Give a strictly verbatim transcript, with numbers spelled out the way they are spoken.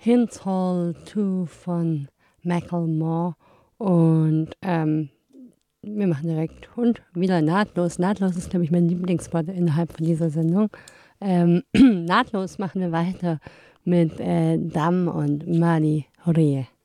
Hillsong zwei von Macklemore. Und ähm, wir machen direkt und wieder nahtlos. Nahtlos ist, glaube ich, mein Lieblingswort innerhalb von dieser Sendung. Ähm, nahtlos machen wir weiter mit äh, Dam und Mani Horie.